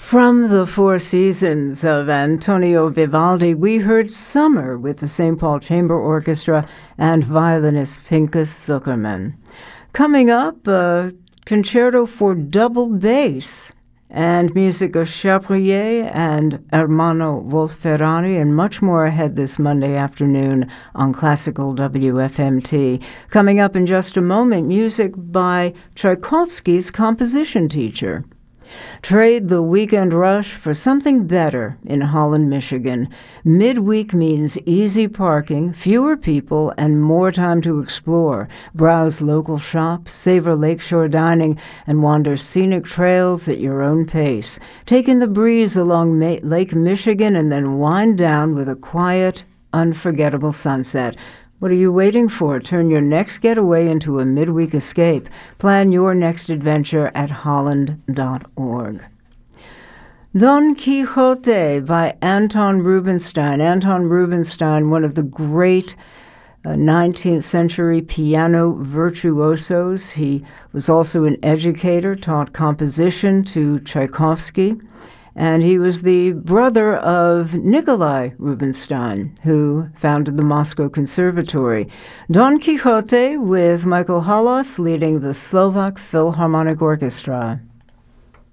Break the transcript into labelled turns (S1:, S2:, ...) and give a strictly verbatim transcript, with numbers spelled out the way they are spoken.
S1: From the Four Seasons of Antonio Vivaldi, we heard Summer with the Saint Paul Chamber Orchestra and violinist Pinchas Zuckerman. Coming up, a concerto for double bass and music of Chabrier and Ermanno Wolf-Ferrari, and much more ahead this Monday afternoon on Classical W F M T. Coming up in just a moment, music by Tchaikovsky's composition teacher. Trade the weekend rush for something better in Holland, Michigan. Midweek means easy parking, fewer people, and more time to explore. Browse local shops, savor lakeshore dining, and wander scenic trails at your own pace. Take in the breeze along Ma- Lake Michigan and then wind down with a quiet, unforgettable sunset. What are you waiting for? Turn your next getaway into a midweek escape. Plan your next adventure at holland dot org. Don Quixote by Anton Rubinstein. Anton Rubinstein, one of the great uh, nineteenth century piano virtuosos. He was also an educator, taught composition to Tchaikovsky. And he was the brother of Nikolai Rubinstein, who founded the Moscow Conservatory. Don Quixote with Michael Halas leading the Slovak Philharmonic Orchestra.